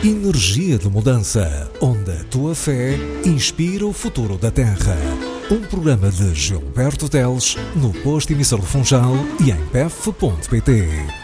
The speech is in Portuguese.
Energia de mudança, onde a tua fé inspira o futuro da Terra. Um programa de Gilberto Teles, no posto emissor do Funchal e em pef.pt.